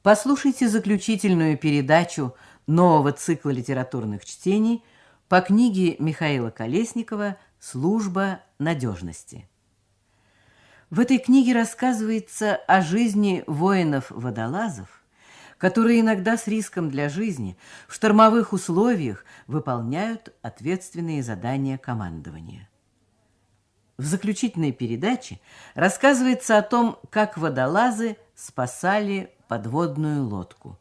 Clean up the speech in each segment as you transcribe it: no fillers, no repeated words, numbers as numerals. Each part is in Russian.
Послушайте заключительную передачу нового цикла литературных чтений по книге Михаила Колесникова «Служба надежности». В этой книге рассказывается о жизни воинов-водолазов, которые иногда с риском для жизни в штормовых условиях выполняют ответственные задания командования. В заключительной передаче рассказывается о том, как водолазы спасали подводную лодку.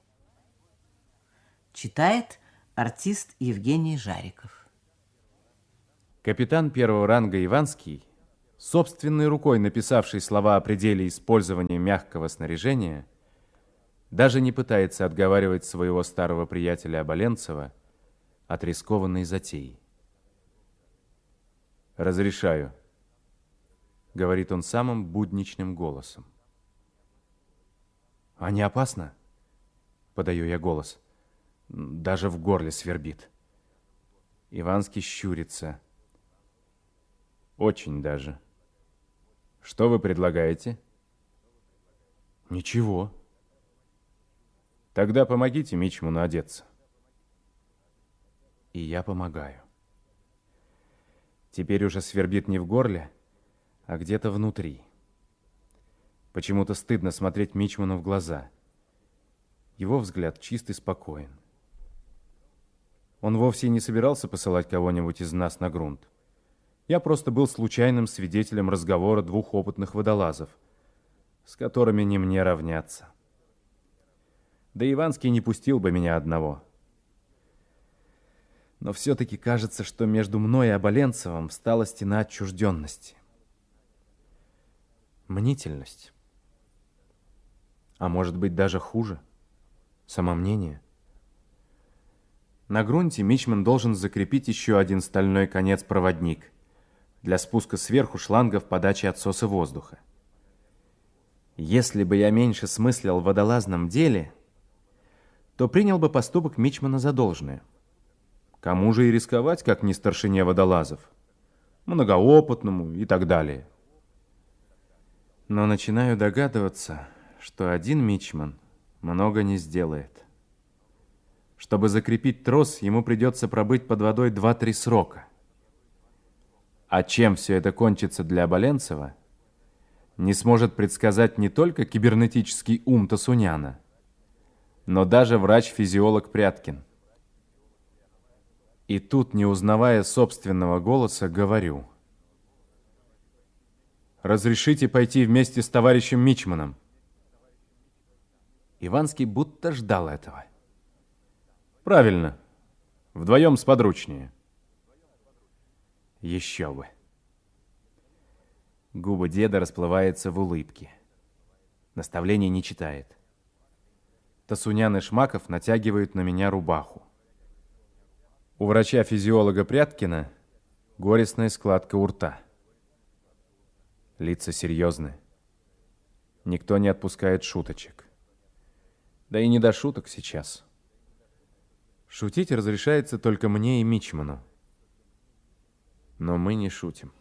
Читает артист Евгений Жариков. Капитан первого ранга Иванский, собственной рукой написавший слова о пределе использования мягкого снаряжения, даже не пытается отговаривать своего старого приятеля Оболенцева от рискованной затеи. «Разрешаю», — говорит он самым будничным голосом. «А не опасно?» — подаю я голос. Даже в горле свербит. Иванский щурится. «Очень даже. Что вы предлагаете?» «Ничего». «Тогда помогите мичману одеться». И я помогаю. Теперь уже свербит не в горле, а где-то внутри. Почему-то стыдно смотреть мичману в глаза. Его взгляд чист и спокоен. Он вовсе не собирался посылать кого-нибудь из нас на грунт. Я просто был случайным свидетелем разговора двух опытных водолазов, с которыми не мне равняться. Да Иванский не пустил бы меня одного. Но все-таки кажется, что между мной и Оболенцевым встала стена отчужденности. Мнительность. А может быть, даже хуже. Самомнение. На грунте мичман должен закрепить еще один стальной конец-проводник для спуска сверху шлангов подачи отсоса воздуха. Если бы я меньше смыслил в водолазном деле, то принял бы поступок мичмана за должное. Кому же и рисковать, как не старшине водолазов, многоопытному и так далее. Но начинаю догадываться, что один мичман много не сделает. Чтобы закрепить трос, ему придется пробыть под водой 2-3 срока. А чем все это кончится для Оболенцева, не сможет предсказать не только кибернетический ум Тасуняна, но даже врач-физиолог Пряткин. И тут, не узнавая собственного голоса, говорю: «Разрешите пойти вместе с товарищем мичманом?» Иванский будто ждал этого. «Правильно. Вдвоем сподручнее». Еще бы. Губы деда расплываются в улыбке. Наставлений не читает. Тасунян и Шмаков натягивают на меня рубаху. У врача-физиолога Пряткина горестная складка у рта. Лица серьезны. Никто не отпускает шуточек. Да и не до шуток сейчас. Шутить разрешается только мне и мичману. Но мы не шутим.